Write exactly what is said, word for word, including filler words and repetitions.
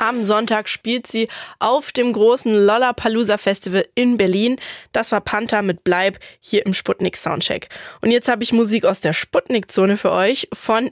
Am Sonntag spielt sie auf dem großen Lollapalooza Festival in Berlin. Das war Panther mit Bleib hier im Sputnik Soundcheck. Und jetzt habe ich Musik aus der Sputnik-Zone für euch von